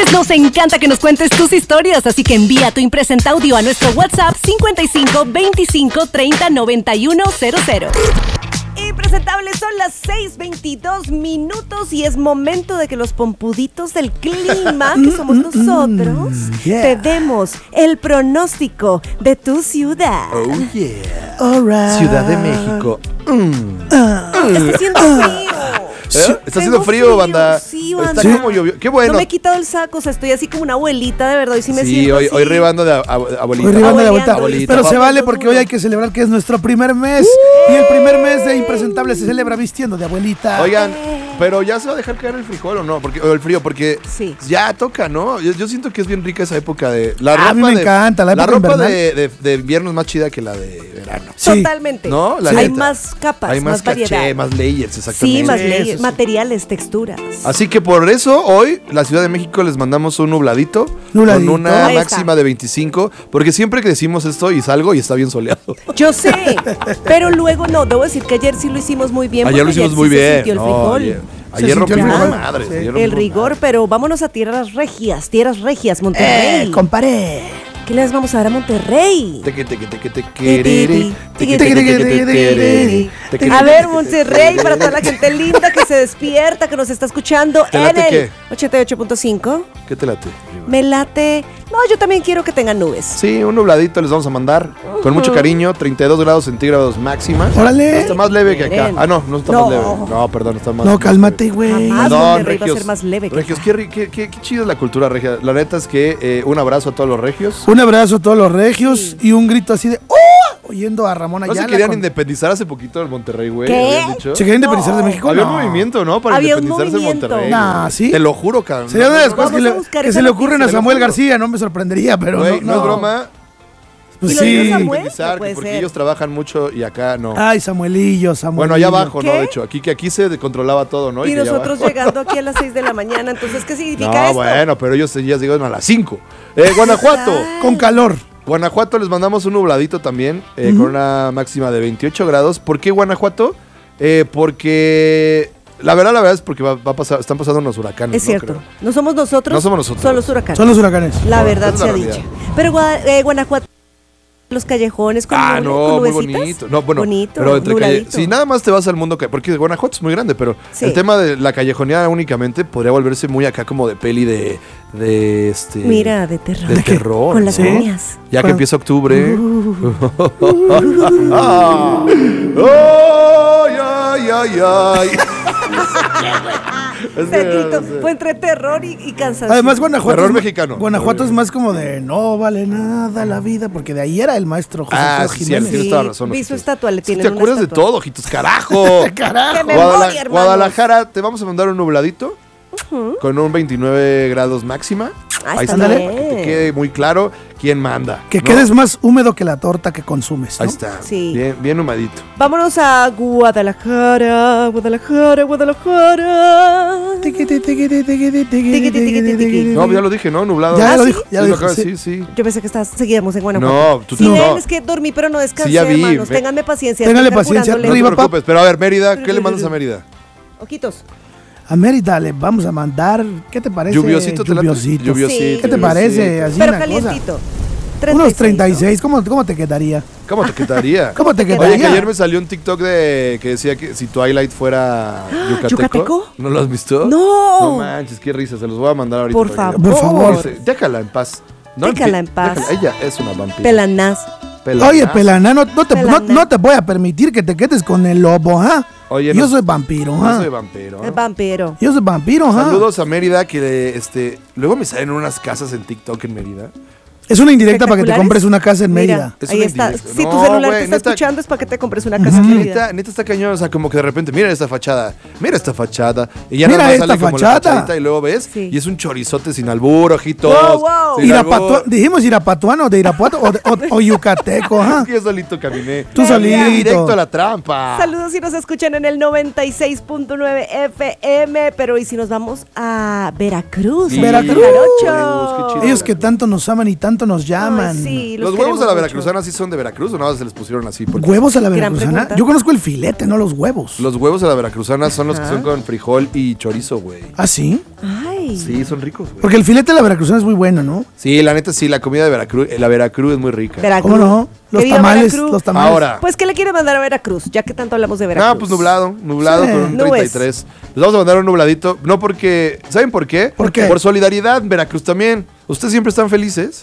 Impresentables nos encanta que nos cuentes tus historias, así que envía tu Impresenta Audio a nuestro WhatsApp 55 25 30 91 00. Impresentables, son las 6:22 y es momento de que los pompuditos del clima, que somos nosotros, te demos el pronóstico de tu ciudad. Oh, yeah. All right. Ciudad de México. Está haciendo frío. Está haciendo frío, banda. Sí, banda. Está como llovió. Qué bueno. No me he quitado el saco, o sea, estoy así como una abuelita, de verdad. Y sí me siento hoy, así. hoy ribando de abuelita. Hoy ribando de vuelta. Abuelita. Pero se vale Duro. porque hoy hay que celebrar que es nuestro primer mes. Y el primer mes de Impresentable se celebra vistiendo de abuelita. Oigan, pero ya se va a dejar caer el frijol o no, o el frío, porque Sí. ya toca, ¿no? Yo siento que es bien rica esa época de la A mí me encanta, la época ropa invernal. de invierno es más chida que la de verano. Sí. Totalmente. ¿No? La Hay neta. más capas, Hay más variedad. caché, más layers, exactamente. Sí, más Sí, leyes, sí. materiales, texturas. Así que por eso hoy la Ciudad de México les mandamos un nubladito. Nubladito. Con una Ahí está. máxima de 25, porque siempre que decimos esto y salgo y está bien soleado. Yo sé, pero luego no, debo decir que ayer sí lo hicimos muy bien. Ayer lo porque hicimos muy sí bien. Se sintió el No, frijol. ayer sintió el rompimos frijol. madre. Sí. ayer El rompimos rigor, madre. pero vámonos a tierras Monterrey. Comparé. ¿Qué les vamos a dar a Monterrey? A ver, Monterrey, para toda la gente linda que se despierta, que nos está escuchando ¿Te en late el qué? 88.5. ¿Qué te late? Me late. No, yo también quiero que tengan nubes. Sí, un nubladito les vamos a mandar con mucho cariño, 32 grados centígrados máxima. Órale. Está más leve que acá. Miren. Ah, no está No. más leve. No, perdón, está más. No, cálmate, güey. Jamás. Perdón, Monterrey va a regios. ser más leve que Regios, acá. qué chido es la cultura regia. La neta es que un abrazo a todos los regios. Un abrazo a todos los regios y un grito así de ¡oh! Oyendo a Ramón No Ayala. se querían con- independizar hace poquito del Monterrey, güey. ¿Qué? ¿Habían dicho? ¿Se querían independizar de México? Había un No. movimiento, ¿no? Para Había un independizarse en movimiento. Monterrey. Nah, güey. ¿sí? Te lo juro, cabrón. Sería una de las Vamos cosas a buscar que esa se le noticia. ocurren a Te lo Samuel juro. García, no me sorprendería, pero Güey, no es no. broma. Pues ¿Y lo sí. dijo Samuel? Independizar, No puede porque ser. ellos trabajan mucho y acá no. Ay, Samuelillo. Bueno, allá abajo, ¿no? ¿Qué? De hecho, aquí se controlaba todo, ¿no? Y que allá nosotros abajo- llegando aquí a las 6 de la mañana, entonces, ¿qué significa No, esto? bueno, pero ellos ya llegan a las 5. Guanajuato. Con calor. Guanajuato les mandamos un nubladito también, con una máxima de 28 grados. ¿Por qué Guanajuato? Porque la verdad es porque va a pasar, están pasando unos huracanes. Es cierto. Creo. No somos nosotros. No somos nosotros. Son los huracanes. Son los huracanes. La No, verdad esa es la se ha realidad. dicho. Pero Guanajuato, los callejones con Ah, no, con muy nubecitas. bonito. No, bueno, Bonito, pero entre nubladito. si nada más te vas al mundo, porque Guanajuato es muy grande, pero Sí. el tema de la callejoneada únicamente podría volverse muy acá como de peli de Mira, de terror. de terror. Con las ¿Sí? uñas. Ya que Con- empieza octubre. Ay, ay, ay. Es Se que- quitó. Fue entre terror y cansancio. Además, Guanajuato. Terror es- mexicano. Guanajuato es más como de no vale nada la vida, porque de ahí era el maestro José Ah, Alfredo sí, cierto, Jiménez. tienes toda la razón. Vi su ojitos. estatua, le Sí, tienen te una acuerdas de estatua. todo, ojitos, carajo. Carajo. ¡Qué memoria, hermanos! Guadalajara, te vamos a mandar un nubladito con un 29 grados máxima. Ah, Ahí está está, bien. para que te quede muy claro quién manda. Que ¿no? quedes más húmedo que la torta que consumes, ¿no? Ahí está. Sí. Bien, bien humadito. Vámonos a Guadalajara. Tiqui, tiqui, tiqui, tiqui, tiqui, tiqui, Tiqui, tiqui, tiqui, tiqui. No, ya lo dije, ¿no? Nublado. Ya ¿Ah, lo sí? dijo, ya lo Sí, dijo. acabo de Sí. decir, sí. Yo pensé que seguíamos en Guanajuato. No, tú Sí, no. ven, es que dormí, pero no descansé, Sí, ya vi, hermanos. ve. Ténganme paciencia. Ténganle estoy paciencia. carburando No te Arriba, lento. preocupes, pero a ver, Mérida, ¿qué le mandas a Mérida? Ojitos. A Mérida le vamos a mandar, ¿qué te parece? Lluviosito, te late. Lluviosito. Lluviosito. ¿Qué te parece? Así Pero una cosa. calientito. Unos 36, ¿cómo te quedaría? ¿Cómo te quedaría? ¿Cómo te Oye, que quedaría? ayer me salió un TikTok que decía que si Twilight fuera yucateco. ¿Yucateco? ¿No lo has visto? ¡No! No manches, qué risa, se los voy a mandar ahorita. Por para que- favor. Por favor. Déjala en paz. Déjala en paz. Ella es una vampira. Pelanás. Oye, Pelaná, no te voy a permitir que te quedes con el lobo, ¿ah? Oye, Yo no- soy vampiro, Yo ¿ah? soy vampiro. El vampiro. Yo soy vampiro, ¿ah? Saludos a Mérida, que luego me salen unas casas en TikTok en Mérida. Es una indirecta para que te ¿Espectaculares? compres una casa en Mira, Mérida. Es ahí una está. indirecta. Si tu No, celular güey, te está neta. escuchando es para que te compres una casa en Mérida. Neta está cañón, o sea, como que de repente, mira esta fachada, y ya Mira nada más esta sale como la fachada. fachadita y luego ves, Sí. y es un chorizote sin albur, ojitos. Wow, wow. sin albur. Dijimos irapatuano, de Irapuato o yucateco, ¿ah? Es que yo solito caminé. Tú solito. Directo a la trampa. Saludos si nos escuchan en el 96.9 FM, pero ¿y si nos vamos a Veracruz? Sí. Veracruz. Jarocho. Qué chido. Ellos que tanto nos aman y tanto nos llaman. Ay, sí, ¿Los huevos queremos de la mucho. veracruzana sí son de Veracruz o nada más se les pusieron así? Porque ¿Huevos a la Gran veracruzana? pregunta. Yo conozco el filete, no los huevos. los huevos de la veracruzana son los que Ajá. son con frijol y chorizo, güey. ¿Ah, sí? Ay. Sí, son ricos, güey. Porque el filete de la veracruzana es muy bueno, ¿no? Sí, la neta sí, la comida de Veracruz, la Veracruz es muy rica. Veracruz. ¿Cómo no? Los Que viva tamales, Veracruz. los tamales. Ahora. Pues, ¿qué le quieres mandar a Veracruz? Ya que tanto hablamos de Veracruz. No, pues nublado Sí. con un Nubes. 33. Les vamos a mandar un nubladito, no porque, ¿saben por qué? ¿Por qué? Por solidaridad, Veracruz también. Ustedes siempre están felices.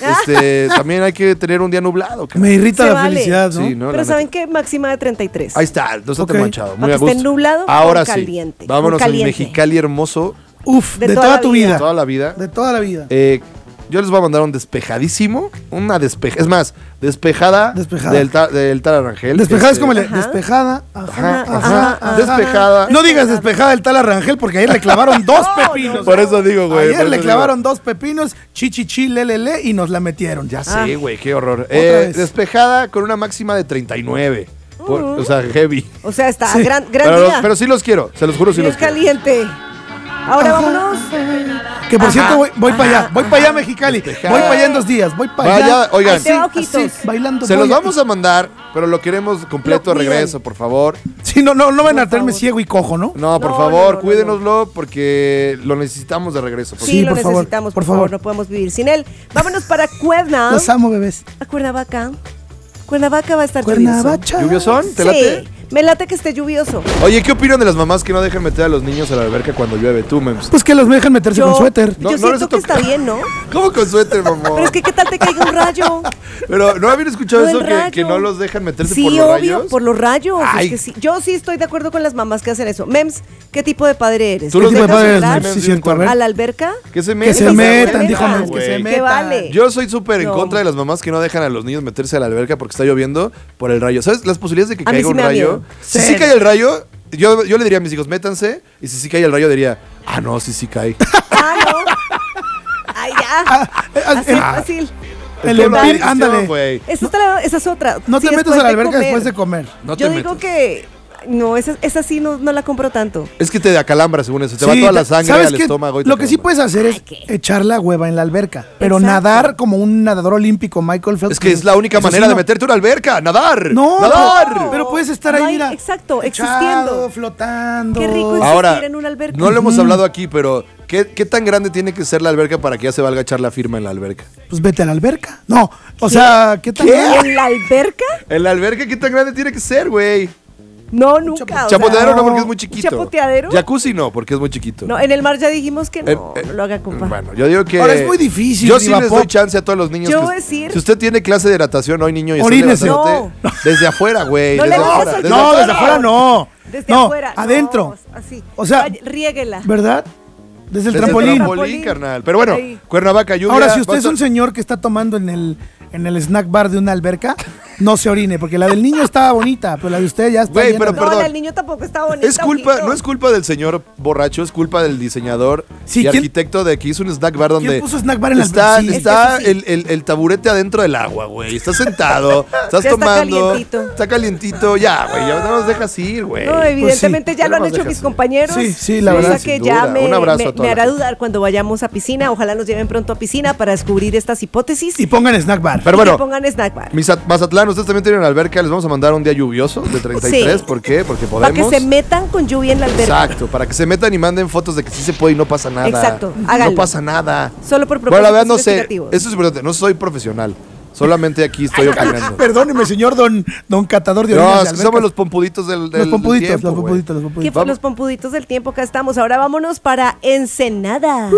También hay que tener un día nublado. cara. Me irrita Se la vale. felicidad, ¿no? Sí, ¿no? Pero La ¿saben neta. qué? Máxima de 33. Ahí está, no está tan Ok. manchado. Muy Para a que esté gusto. nublado o Ahora sí. caliente. Vámonos O al caliente. Mexicali hermoso, Uf, De de toda toda la tu vida. vida. toda la vida. De toda la vida. Yo les voy a mandar un despejadísimo, es más, despejada, Despejada. del tal Arangel. Despejada es como le le, despejada. Ajá, Ajá, ajá, ajá. Despejada. No digas despejada del tal Arrangel porque ayer le clavaron dos pepinos. Por eso digo, güey. por Ayer le eso clavaron dos pepinos, chichichi, lelele, y nos la metieron. digo. Ya sé, güey, qué horror. vez. Despejada con una máxima de 39. O sea, heavy. O sea, está Sí. gran Pero, día. pero sí los quiero, se los juro, sí Bien los quiero. caliente. Ahora vámonos. Que por cierto, voy para allá, Mexicali. Despejada. Voy para allá en 2 días. Voy para allá. Vaya, oigan, Ahí te va, ojitos. bailando. se los voy. vamos a mandar, pero lo queremos completo Lo de cuidan. regreso, por favor. Sí, no van a traerme favor. ciego y cojo, ¿no? No, por No, favor, no, no, cuídenoslo porque lo necesitamos de regreso. Sí, Sí, lo por favor, necesitamos, por por favor. favor. No podemos vivir sin él. Vámonos para Cuerna. Los amo, bebés. A Cuernavaca. Cuernavaca va a estar lluvioso. Cuernavaca. ¿Lluviosón? ¿Te late? Sí, me late que esté lluvioso. Oye, ¿qué opinan de las mamás que no dejan meter a los niños a la alberca cuando llueve? Tú, Mems. Pues que los dejan meterse con suéter. No, yo no les siento ha que está tocado. bien, ¿no? ¿Cómo con suéter, mamá? Pero es que, ¿qué tal te caiga un rayo? Pero, ¿no habían escuchado No, el eso rayo. que no los dejan meterse Sí, por los obvio, rayos? por los rayos. Es Ay. que sí. Yo sí estoy de acuerdo con las mamás que hacen eso. Mems, ¿qué tipo de padre eres? Tú ¿Te los tipo de dejas padre eres, entrar Mems? Sí, cierto, a ver. a la alberca? Que se Que metan. se se metan, metan, dijo Mems, que güey. se Que metan. vale. Yo soy súper en No. contra de las mamás que no dejan a los niños meterse a la alberca porque está lloviendo por el rayo. ¿Sabes las posibilidades de que A mí caiga sí un me da rayo? miedo. Si sí Cero. cae el rayo, yo le diría a mis hijos, métanse. Y si sí cae el rayo, diría, no, sí cae. Ah, no. Ay, ya. Así es fácil. El Es toda una empir- decisión, ándale. güey. Esa es otra. No te Sí, metas después a la de alberca comer. después de comer. No te Yo digo metas. que no, esa sí no la compro tanto. Es que te acalambra según eso. Te va Sí, toda la sangre ¿sabes al qué? estómago. Y te Lo que sí acalambra. puedes hacer es Ay, ¿qué? echar la hueva en la alberca. Pero Exacto. nadar como un nadador olímpico, Michael Phelps. Es que es la única eso sí, manera de no. meterte a una alberca. ¡Nadar! No, ¡Nadar! pero puedes estar No ahí, hay- mira. exacto, echado, existiendo. flotando. Qué rico es. Ahora, existir en una alberca. no lo hemos hablado aquí, pero ¿qué tan grande tiene que ser la alberca para que ya se valga echar la firma en la alberca? Pues vete a la alberca. No, o sea, ¿qué tal? ¿En la alberca? ¿En la alberca qué tan grande tiene que ser, güey? No, nunca. o sea, Chapoteadero no, no. porque es muy chiquito. ¿Chapoteadero? Jacuzzi no, porque es muy chiquito. No, en el mar ya dijimos que no, Eh, no lo haga, compa. Bueno, yo digo que... Ahora es muy difícil, Yo sí Diva les Pop. doy chance a todos los niños. Yo que- voy a decir- Si usted tiene clase de natación hoy, niño, y está Orínese. levantándote, desde afuera, güey. No desde le afuera. vayas al No, desde No. afuera no. Desde no, afuera. no, adentro. así. O sea, riéguela. ¿Verdad? Desde el Desde trampolín. el trampolín, carnal. Pero bueno, Ahí. Cuernavaca, lluvia. Ahora, si usted va a es un estar- señor que está tomando en el snack bar de una alberca, no se orine, porque la del niño estaba bonita, pero la de usted ya está Güey, llena pero de- No, perdón. el niño tampoco está bonito. Es culpa, ojito. no es culpa del señor borracho, es culpa del diseñador Sí, y ¿quién- arquitecto de que hizo un snack bar donde ¿Quién puso snack bar en la está, alberca? Sí. está Es que eso el taburete adentro del agua, güey. Estás sentado, estás Ya está tomando. calientito. Está calientito, ya, güey. Ya no nos dejas ir, güey. No, evidentemente ya Ya lo han no nos hecho dejas mis ir. compañeros. Sí, sí, la Cosa verdad. que Sin ya duda. me, Un abrazo a me- toda me la hará gente. dudar cuando vayamos a piscina. Ojalá nos lleven pronto a piscina para descubrir estas hipótesis. Y pongan snack bar. Pero Y que bueno, pongan snack bar. Mazatlán, ustedes también tienen alberca. Les vamos a mandar un día lluvioso de 33. Sí. ¿Por qué? Porque Para podemos. que se metan con lluvia en la alberca. Exacto, para que se metan y manden fotos de que sí se puede y no pasa nada. Exacto, No háganlo. pasa nada. Solo por Bueno, la verdad no propósitos sé. investigativos. Eso es importante. No soy profesional. Solamente aquí estoy opinando. Perdóneme, señor don catador de No, orinas de es que albercas. somos los pompuditos del Los pompuditos, tiempo, los güey. pompuditos, los ¿Qué pompuditos. fue los pompuditos del tiempo? Acá estamos. Ahora vámonos para Ensenada.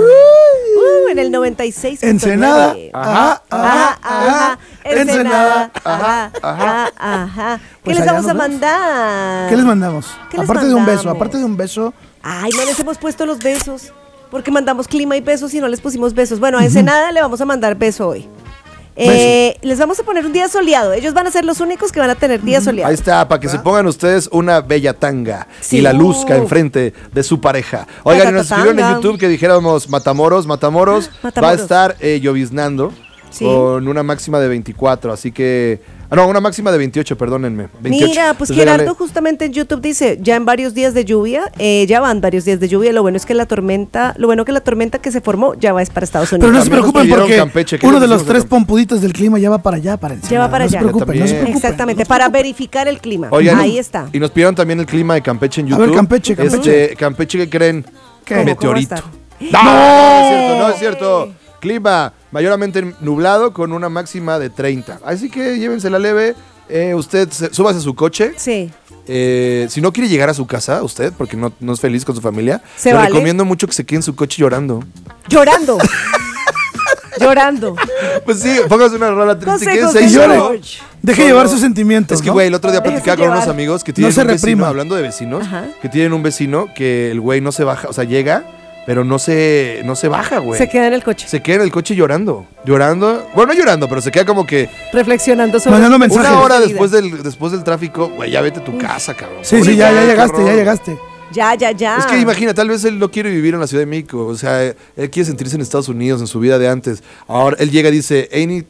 En el 96. Ensenada. Ajá, Ajá, ajá. Ensenada. Ajá. Ajá, ajá. ¿Qué Pues les allá vamos a nos vemos. mandar? ¿Qué les mandamos? ¿Qué les Aparte de un beso, mandamos? aparte de un beso. Ay, no les hemos puesto los besos. Porque mandamos clima y besos y no les pusimos besos. Bueno, a Ensenada le vamos a mandar beso hoy. Les vamos a poner un día soleado. Ellos van a ser los únicos que van a tener día soleado. Ahí está, para que se pongan ustedes una bella tanga Sí. y la luzca enfrente de su pareja. Oigan, y nos escribieron en Tanga. YouTube que dijéramos Matamoros va a Matamoros. estar lloviznando Sí. con una máxima de 24, así que... no, una máxima de 28, perdónenme. 28. Mira, pues Les Gerardo regalé. justamente en YouTube dice, ya en varios días de lluvia, ya van varios días de lluvia, lo bueno es que la tormenta que se formó ya va es para Estados Unidos. Pero no se También nos preocupen pidieron porque Campeche, ¿qué uno les de los decimos de 3 Campeche? pompuditos del clima ya va para allá, para Ensenada. Ya va para No se allá. preocupen, no se También. preocupen. Exactamente, para verificar el clima. Oigan, Ahí está. Y nos pidieron también el clima de Campeche en A YouTube. ver, Campeche. Campeche, ¿qué creen? ¿Qué? ¿Cómo va a Meteorito. estar? No es cierto. Clima mayormente nublado con una máxima de 30. Así que llévensela leve. Súbase a su coche. Sí. Si no quiere llegar a su casa, usted, porque no es feliz con su familia, ¿Se le vale? recomiendo mucho que se quede en su coche llorando. Llorando. Llorando. Pues sí, póngase una rola triste y Consejos quédese y de llore. George. Deje llevar sus sentimientos. Es que, ¿no? güey, el otro día Déjese platicaba con unos llevar. amigos que tienen se un vecino, reprima. hablando de vecinos, Ajá. que tienen un vecino que el güey no se baja, o sea, llega, pero no se baja, güey. Se queda en el coche. Se queda en el coche llorando. Llorando. Bueno, no llorando, pero se queda como que Reflexionando sobre Mandando mensajes. una hora de vida. después del tráfico, güey, ya vete a tu casa, cabrón. Sí, Pobre ya güey, qué llegaste, horror. ya llegaste. Ya. Es que imagina, tal vez él no quiere vivir en la Ciudad de México. O sea, él quiere sentirse en Estados Unidos, en su vida de antes. Ahora él llega y dice, ain't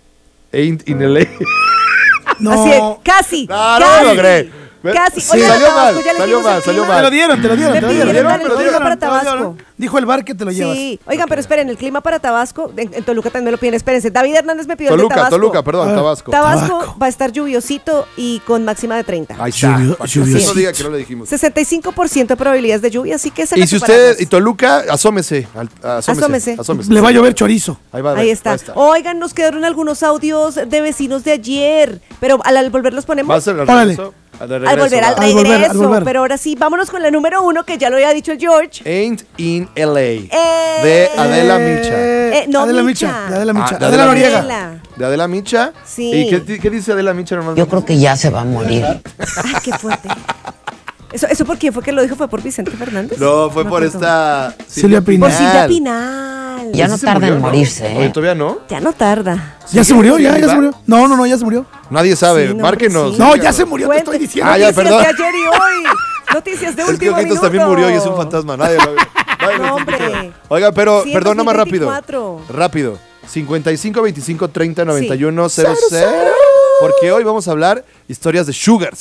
in LA. No. Así es, casi. No casi, lo logré. Casi. Sí, Oigan, salió Tabasco, mal, ya le salió dimos el mal, salió clima. mal. Te lo dieron. Me pidieron dieron, dar el me lo clima dieron, para te lo dieron. Tabasco. Dijo el bar que te lo llevas. Sí, oigan, pero esperen, el clima para Tabasco, en Toluca también me lo piden, espérense. David Hernández me pidió el de Tabasco. Toluca, perdón, Ah. Tabasco. Tabasco va a estar lluviosito y con máxima de 30. Ahí está. Lluvio- Para que usted no lluviosito. diga que no le dijimos. 65% de probabilidades de lluvia, así que Y si usted, y Toluca, asómese. Asómese. Le va a llover chorizo. Ahí va. Ahí está. Oigan, nos quedaron algunos audios de vecinos de ayer, pero al volver los ponemos. Va a ser al Órale. regreso. Al volver, al va. Al volver, al regreso. volver. Pero ahora sí, vámonos con la número 1, que ya lo había dicho el George. Ain't in LA. De Adela Micha. No, Adela Micha. Micha. De Adela Micha. Ah, de Adela Adela Noriega. Adela. De Adela Micha. Sí. ¿Y qué dice Adela Micha normalmente? Yo creo que ya se va a morir. Ay, qué fuerte. ¿Eso por quién fue que lo dijo? ¿Fue por Vicente Fernández? No, fue Me por acuerdo. esta Silvia Pinal. Por Silvia Pinal. Ya no ¿Sí se tarda murió, en no? morirse, Oye, ¿eh? ¿todavía no? Ya no tarda. ¿Ya se murió? ¿Ya se ¿Viva? murió? No, ya se murió. Nadie sabe. Sí, no, Márquenos. sí. No, ya se murió, te Cuente. estoy diciendo. Ah, ya, Noticias perdón. de ayer y hoy. Noticias de Es que último Ojitos minuto. también murió y es un fantasma. Nadie lo ve. Nadie lo No, hombre. escucha. Oiga, pero, Sí, perdón, nada más rápido. 2024. Rápido. 55 25 30 91 Sí. 00. Porque hoy vamos a hablar historias de sugars.